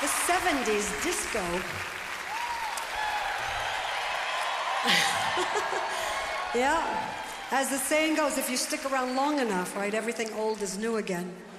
the 70s disco. Yeah, as the saying goes, if you stick around long enough, right, everything old is new again.